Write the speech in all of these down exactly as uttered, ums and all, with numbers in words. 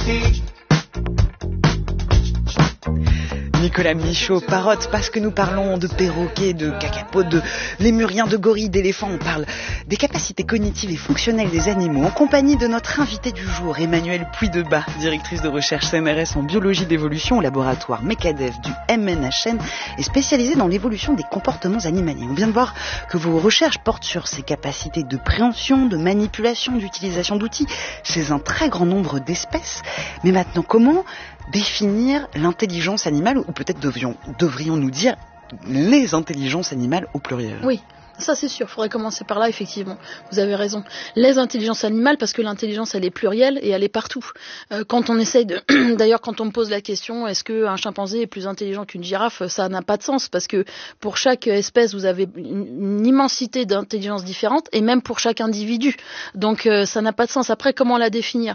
Nicolas Michaud parotte parce que nous parlons de perroquets, de cacapos, de lémuriens, de gorilles, d'éléphants. On parle des capacités cognitives et fonctionnelles des animaux en compagnie de notre invitée du jour, Emmanuelle Puydebas, directrice de recherche C N R S en biologie d'évolution au laboratoire MECADEF du M N H N et spécialisée dans l'évolution des comportements animaliers. On vient de voir que vos recherches portent sur ces capacités de préhension, de manipulation, d'utilisation d'outils chez un très grand nombre d'espèces. Mais maintenant, comment définir l'intelligence animale, ou peut-être devrions, devrions-nous dire les intelligences animales au pluriel? Oui. Ça c'est sûr, il faudrait commencer par là, effectivement. Vous avez raison. Les intelligences animales, parce que l'intelligence elle est plurielle et elle est partout. Euh, quand on essaye de... D'ailleurs, quand on me pose la question, est-ce qu'un chimpanzé est plus intelligent qu'une girafe, ça n'a pas de sens, parce que pour chaque espèce, vous avez une, une immensité d'intelligence différente, et même pour chaque individu. Donc euh, ça n'a pas de sens. Après, comment la définir?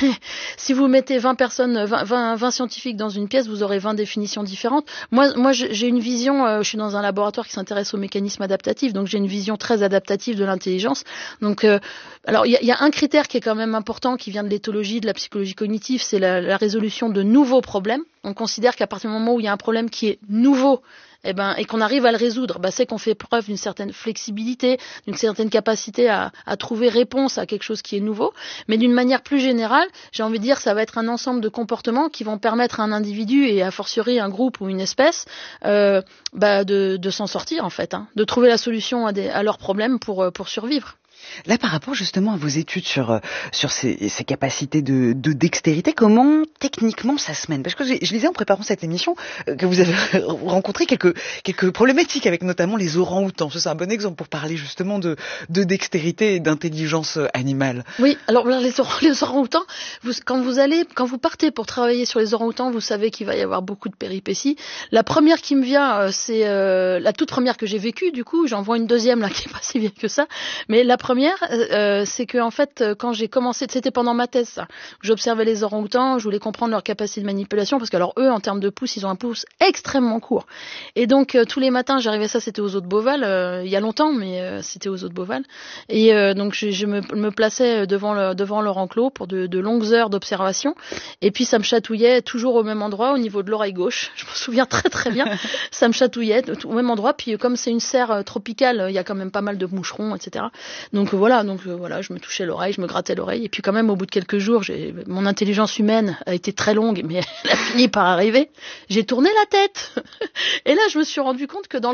Si vous mettez vingt personnes, vingt, vingt, vingt scientifiques dans une pièce, vous aurez vingt définitions différentes. Moi, moi j'ai une vision, euh, je suis dans un laboratoire qui s'intéresse aux mécanismes adaptatifs, donc j'ai une vision très adaptative de l'intelligence. Donc, euh, alors il y, y a un critère qui est quand même important, qui vient de l'éthologie, de la psychologie cognitive, c'est la, la résolution de nouveaux problèmes. On considère qu'à partir du moment où il y a un problème qui est nouveau, eh ben, et qu'on arrive à le résoudre, bah, c'est qu'on fait preuve d'une certaine flexibilité, d'une certaine capacité à, à trouver réponse à quelque chose qui est nouveau. Mais d'une manière plus générale, j'ai envie de dire, ça va être un ensemble de comportements qui vont permettre à un individu, et a fortiori un groupe ou une espèce, euh, bah, de, de s'en sortir en fait, hein, de trouver la solution à, des, à leurs problèmes pour, pour survivre. Là, par rapport justement à vos études sur, sur ces, ces capacités de, de dextérité, comment techniquement ça se mène? Parce que je, je lisais en préparant cette émission que vous avez rencontré quelques, quelques problématiques avec notamment les orang-outans. C'est un bon exemple pour parler justement de, de dextérité et d'intelligence animale. Oui, alors les, orang, les orang-outans, vous, quand vous allez, quand vous partez pour travailler sur les orang-outans, vous savez qu'il va y avoir beaucoup de péripéties. La première qui me vient, c'est euh, la toute première que j'ai vécue. Du coup, j'en vois une deuxième là qui est pas si vieille que ça, mais la première Première, euh, c'est que en fait, quand j'ai commencé, c'était pendant ma thèse, ça. J'observais les orang-outans, je voulais comprendre leur capacité de manipulation, parce que alors eux, en termes de pouce, ils ont un pouce extrêmement court. Et donc euh, tous les matins, j'arrivais, ça, c'était aux eaux de Beauval, euh, il y a longtemps, mais euh, c'était aux eaux de Beauval. Et euh, donc je, je me, me plaçais devant le, devant leur enclos pour de, de longues heures d'observation. Et puis ça me chatouillait toujours au même endroit, au niveau de l'oreille gauche. Je me souviens très très bien. Ça me chatouillait au même endroit. Puis comme c'est une serre tropicale, il y a quand même pas mal de moucherons, et cetera. Donc voilà, donc euh, voilà, je me touchais l'oreille, je me grattais l'oreille, et puis quand même au bout de quelques jours, j'ai, mon intelligence humaine a été très longue, mais elle a fini par arriver. J'ai tourné la tête, et là je me suis rendu compte que dans